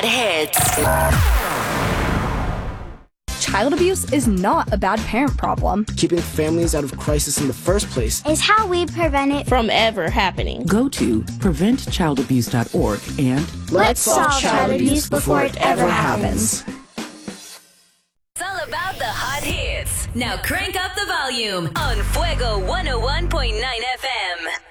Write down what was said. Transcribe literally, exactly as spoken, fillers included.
Hits. Child abuse is not a bad parent problem. Keeping families out of crisis in the first place is how we prevent it from ever happening. Go to prevent child abuse dot org and let's solve child abuse before it ever happens. It's all about the hot hits. Now crank up the volume on Fuego one oh one point nine F M.